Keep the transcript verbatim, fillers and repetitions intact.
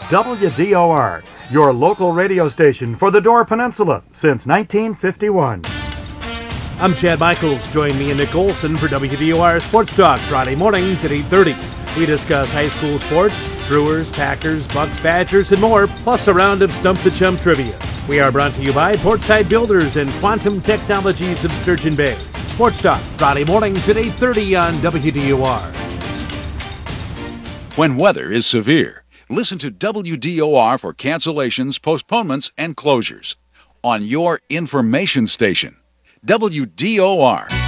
W D O R, your local radio station for the Door Peninsula since nineteen fifty-one. I'm Chad Michaels. Join me and Nick Olson for W D O R Sports Talk Friday mornings at eight thirty. We discuss high school sports, Brewers, Packers, Bucks, Badgers, and more, plus a round of Stump the Chump trivia. We are brought to you by Portside Builders and Quantum Technologies of Sturgeon Bay. Sports Talk Friday mornings at eight thirty on W D O R. When weather is severe, listen to W D O R for cancellations, postponements, and closures on your information station. W D O R.